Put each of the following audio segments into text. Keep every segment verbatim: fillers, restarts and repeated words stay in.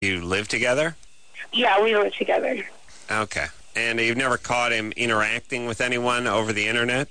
You live together? Yeah, we live together. Okay. And you've never caught him interacting with anyone over the internet?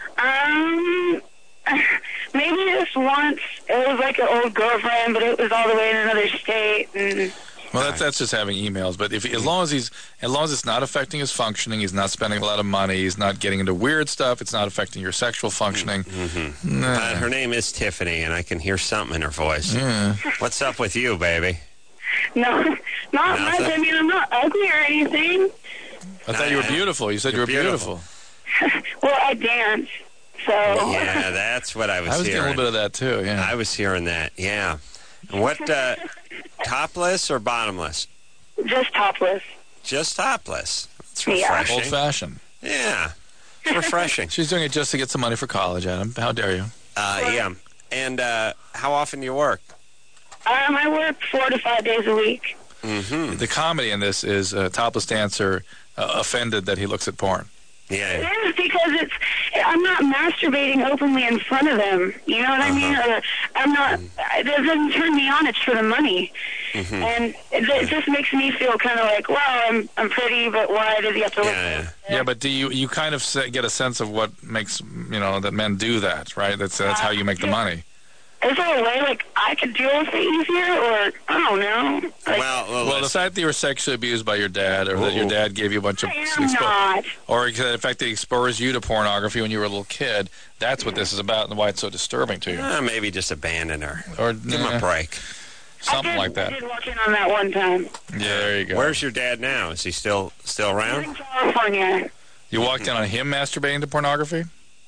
Um, maybe just once. It was like an old girlfriend, but it was all the way in another state. And well, that's that's just having emails. But if as long as he's as long as it's not affecting his functioning, he's not spending a lot of money, he's not getting into weird stuff, it's not affecting your sexual functioning. Mm-hmm. Nah. Uh, her name is Tiffany, and I can hear something in her voice. Yeah. What's up with you, baby? No, not Nothing? much. I mean, I'm not ugly or anything. I thought you were beautiful. You said You're you were beautiful. beautiful. Well, I dance, so... Yeah, that's what I was, I was hearing. getting a little bit of that, too, yeah. I was hearing that, yeah. And what, uh, topless or bottomless? Just topless. Just topless. It's Yeah. refreshing. Old-fashioned. Yeah, it's refreshing. She's doing it just to get some money for college, Adam. How dare you? Uh, yeah. And uh, how often do you work? Um, I work four to five days a week. Mm-hmm. The comedy in this is a topless dancer uh, offended that he looks at porn. Yeah. It is because it's... I'm not masturbating openly in front of them. You know what I mean? Uh-huh. Or I'm not... It doesn't turn me on. It's for the money. Mm-hmm. And it, it just makes me feel kind of like, wow, I'm I'm pretty, but why does he have to look? Yeah, yeah. Yeah, but do you you kind of se- get a sense of what makes, you know, that men do that, right? That's that's how you make the money. Is there a way, like, I could deal with it easier, or, I don't know. Like, Well, well, Well, the let's- fact that you were sexually abused by your dad, or that your Ooh. dad gave you a bunch of... I am not. Or the fact that he exposed you to pornography when you were a little kid, that's what this is about and why it's so disturbing to you. uh, maybe just abandon her. Or Give him eh, a break. something I did, like that. I did walk in on that one time. Yeah, there you go. Where's your dad now? Is he still still He's around? in California. You walked in on him masturbating to pornography?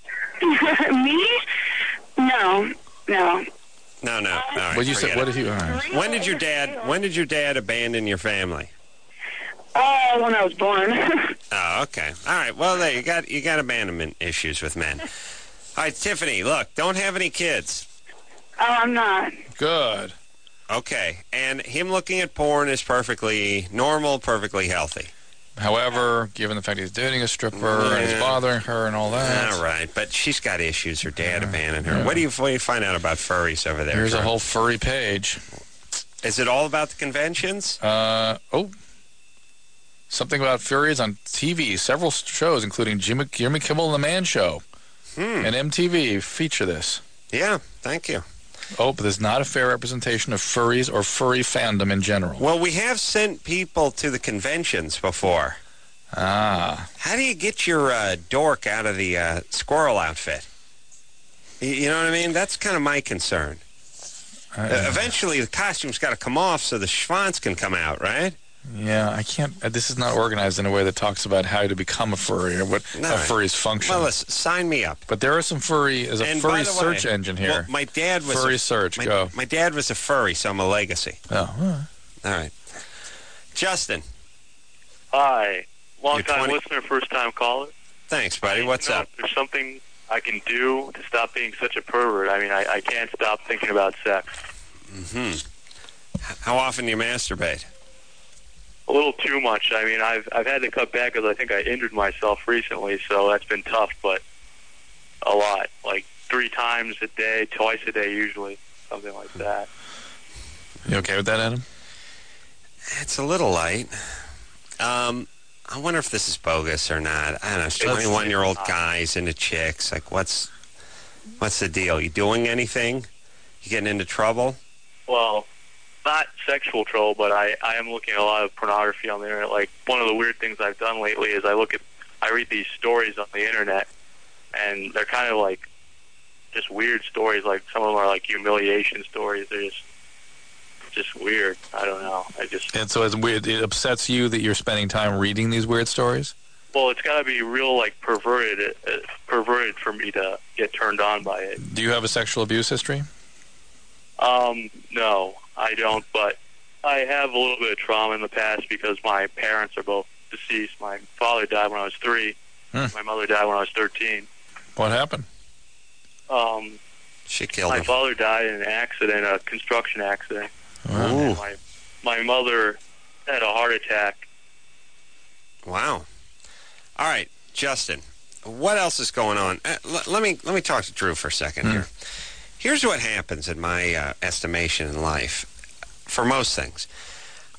Me? No. No. No, no. All right, What you said? forget What it. did you? All right. When did your dad? When did your dad abandon your family? Oh, when I was born. Oh, okay. All right. Well, there you got you got abandonment issues with men. All right, Tiffany. Look, don't have any kids. Oh, I'm not. Good. Okay, and him looking at porn is perfectly normal, perfectly healthy. However, given the fact he's dating a stripper and he's Yeah. bothering her and all that, All right, but she's got issues. Her dad Yeah. abandoned her. Yeah. What do you what do you find out about furries over there? here's a Drew? whole furry page. Is it all about the conventions? Uh, oh, something about furries on T V. Several shows, including Jimmy, Jimmy Kimmel and The Man Show Hmm. and M T V, feature this. Yeah. Thank you. Oh, but there's not a fair representation of furries or furry fandom in general. Well, we have sent people to the conventions before. Ah. How do you get your uh, dork out of the uh, squirrel outfit? You, you know what I mean? That's kind of my concern. I- Uh, eventually, the costume's got to come off so the schwanz can come out, right? Yeah, I can't. Uh, this is not organized in a way that talks about how to become a furry or what No. how furries function. Well, listen, sign me up. But there are some furry. There's a And furry by the search way, engine here. Well, my dad was Furry a, search, My, go. my dad was a furry, so I'm a legacy. oh, all right. All right, Justin. Hi. Long You're time twenty listener, first time caller. Thanks, buddy. What's You know, up? if there's something I can do to stop being such a pervert. I mean, I, I can't stop thinking about sex. Hmm. How often do you masturbate? A little too much. I mean, I've I've had to cut back because I think I injured myself recently, so that's been tough, but a lot. Like three times a day, twice a day usually, something like that. You okay with that, Adam? It's a little light. Um, I wonder if this is bogus or not. I don't know. twenty-one-year-old guys into chicks. Like, what's what's the deal? You doing anything? You getting into trouble? Well, not sexual trouble, but I, I am looking at a lot of pornography on the internet. Like, one of the weird things I've done lately is I look at, I read these stories on the internet, and they're kind of like just weird stories. Like, some of them are like humiliation stories. They're just, just weird. I don't know. I just... And so it's weird. It upsets you that you're spending time reading these weird stories? Well, it's got to be real, like, perverted, uh, perverted for me to get turned on by it. Do you have a sexual abuse history? Um, no, I don't, but I have a little bit of trauma in the past because my parents are both deceased. My father died when I was three. Hmm. My mother died when I was thirteen. What happened? Um, She killed my him. father died in an accident, a construction accident. Ooh. And my, my mother had a heart attack. Wow. All right, Justin. What else is going on? Uh, l- let me let me talk to Drew for a second Hmm. here. Here's what happens in my uh, estimation in life. For most things,